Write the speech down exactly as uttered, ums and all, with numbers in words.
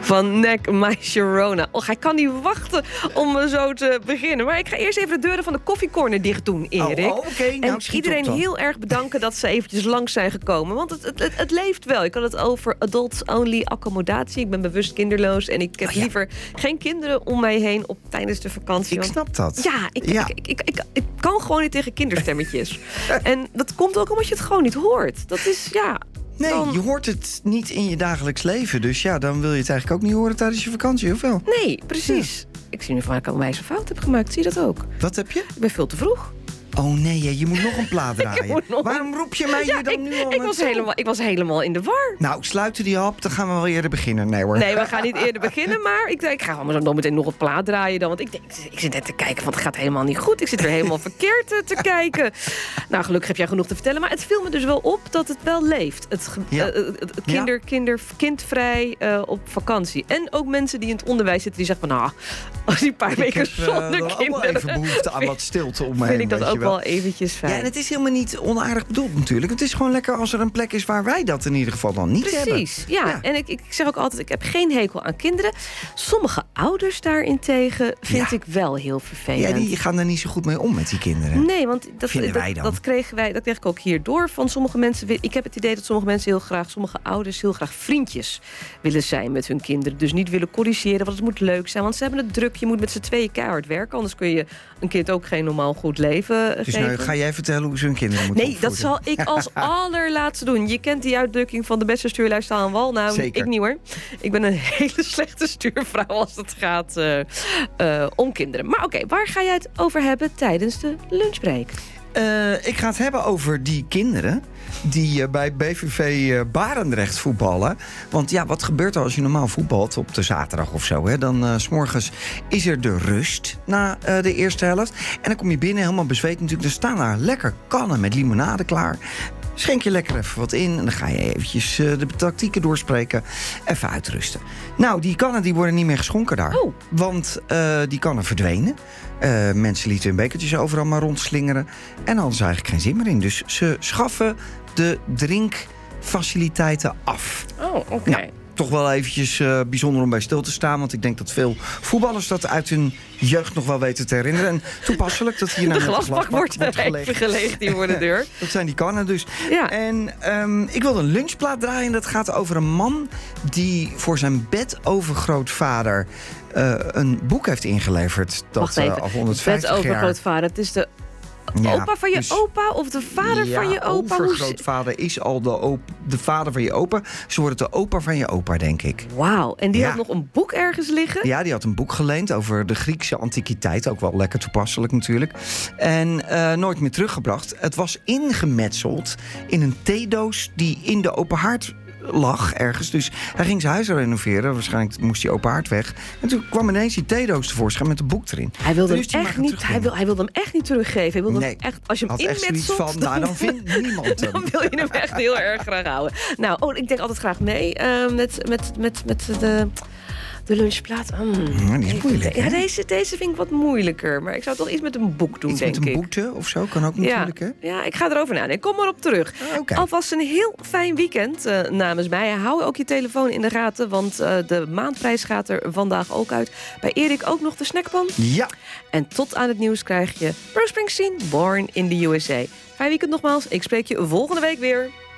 van Neck My Sharona. Och, hij kan niet wachten om zo te beginnen. Maar ik ga eerst even de deuren van de koffiecorner dicht doen, Erik. Oh, oh, oké. Okay. Nou, en iedereen heel erg bedanken dat ze eventjes langs zijn gekomen. Want het, het, het, het leeft wel. Ik had het over adults-only accommodatie. Ik ben bewust kinderloos en ik heb oh, ja. liever geen kinderen om mij heen op tijdens de vakantie. Ik snap dat. Ja, ik, ja. Ik, ik, ik, ik, ik kan gewoon niet tegen kinderstemmetjes. En dat komt ook omdat je het gewoon niet hoort. Dat is, ja... Nee, dan... je hoort het niet in je dagelijks leven. Dus ja, dan wil je het eigenlijk ook niet horen tijdens je vakantie, of wel? Nee, precies. Ja. Ik zie nu van dat ik een wijze fout heb gemaakt. Zie je dat ook? Wat heb je? Ik ben veel te vroeg. Oh nee, je moet nog een plaat draaien. nog... Waarom roep je mij ja, hier dan ik, nu al ik was, helemaal, ik was helemaal in de war. Nou, sluiten die hap, dan gaan we wel eerder beginnen. Nee hoor. Nee, we gaan niet eerder beginnen, maar ik, ik ga gewoon zo meteen nog een plaat draaien dan. Want ik, denk, ik zit net te kijken, want het gaat helemaal niet goed. Ik zit er helemaal verkeerd te, te kijken. Nou, gelukkig heb jij genoeg te vertellen. Maar het viel me dus wel op dat het wel leeft. Het, ja. uh, het kinder, ja. kinder, kindvrij uh, op vakantie. En ook mensen die in het onderwijs zitten, die zeggen van... nou, als die paar ik weken heb, zonder uh, kinderen... even behoefte aan wat stilte om me heen. Vind ik dat ook wel. wel eventjes fijn. Ja, en het is helemaal niet onaardig bedoeld natuurlijk. Het is gewoon lekker als er een plek is waar wij dat in ieder geval dan niet Precies, hebben. Precies, ja. ja. En ik, ik zeg ook altijd, ik heb geen hekel aan kinderen. Sommige ouders daarentegen vind ja. ik wel heel vervelend. Ja, die gaan er niet zo goed mee om met die kinderen. Nee, want dat, Vinden wij dat, dan. dat, kregen wij, dat kreeg ik ook hierdoor van sommige mensen. Ik heb het idee dat sommige mensen heel graag, sommige ouders heel graag vriendjes willen zijn met hun kinderen. Dus niet willen corrigeren, want het moet leuk zijn. Want ze hebben het druk, je moet met z'n tweeën keihard werken. Anders kun je een kind ook geen normaal goed leven dus geven. Nou, ga jij vertellen hoe ze hun kinderen moeten Nee, opvoeden? dat zal ik als allerlaatste doen. Je kent die uitdrukking van de beste stuurlui staan aan wal. Nou, Zeker. Ik niet hoor. Ik ben een hele slechte stuurvrouw als het gaat uh, uh, om kinderen. Maar oké, okay, waar ga jij het over hebben tijdens de lunchbreak? Uh, ik ga het hebben over die kinderen die uh, bij B V V uh, Barendrecht voetballen. Want ja, wat gebeurt er als je normaal voetbalt op de zaterdag of zo? Hè? Dan uh, 's morgens is er de rust na uh, de eerste helft. En dan kom je binnen helemaal bezweet natuurlijk. Er staan daar lekker kannen met limonade klaar. Schenk je lekker even wat in en dan ga je eventjes uh, de tactieken doorspreken. Even uitrusten. Nou, die kannen die worden niet meer geschonken daar. Oh. Want uh, die kannen verdwenen. Uh, mensen lieten hun bekertjes overal maar rondslingeren. En hadden ze eigenlijk geen zin meer in. Dus ze schaffen de drinkfaciliteiten af. Oh, oké. Okay. Nou, toch wel eventjes uh, bijzonder om bij stil te staan. Want ik denk dat veel voetballers dat uit hun jeugd nog wel weten te herinneren. En toepasselijk dat hier naar de glasbak wordt, wordt even gelegd hier voor de deur. Dat zijn die kannen dus. Ja. En um, ik wilde een lunchplaat draaien. Dat gaat over een man die voor zijn bedovergrootvader uh, een boek heeft ingeleverd. Dat Wacht even. Uh, al honderdvijftig jaar... Bedovergrootvader, het is de... Ja, opa van je dus, opa of de vader ja, van je opa? overgrootvader is al de, op, de vader van je opa. Ze wordt de opa van je opa, denk ik. Wauw, en die ja. had nog een boek ergens liggen? Ja, die had een boek geleend over de Griekse antiquiteit. Ook wel lekker toepasselijk natuurlijk. En uh, nooit meer teruggebracht. Het was ingemetseld in een theedoos die in de open haard lag ergens. Dus hij ging zijn huis renoveren. Waarschijnlijk moest die open haard weg. En toen kwam ineens die theedoos tevoorschijn met een boek erin. Hij wilde, dus hem, echt niet, hij, wil, hij wilde hem echt niet teruggeven. Hij wilde nee, hem echt, als je hem had echt zoiets inmetselt, van, nou, dan vindt niemand hem. Dan wil je hem echt heel erg graag houden. Nou, oh, ik denk altijd graag mee uh, met, met, met, met de... De lunchplaat. Mm. Ja, die is moeilijk, ja, deze, deze vind ik wat moeilijker. Maar ik zou toch iets met een boek doen, iets denk ik. met een boete of zo, kan ook natuurlijk, ja. hè? Ja, ik ga erover nadenken. Kom maar op terug. Ah, okay. Alvast een heel fijn weekend uh, namens mij. Hou ook je telefoon in de gaten, want uh, de maandprijs gaat er vandaag ook uit. Bij Erik ook nog de snackpan. Ja. En tot aan het nieuws krijg je Bruce Springsteen, Born in the U S A. Fijn weekend nogmaals. Ik spreek je volgende week weer.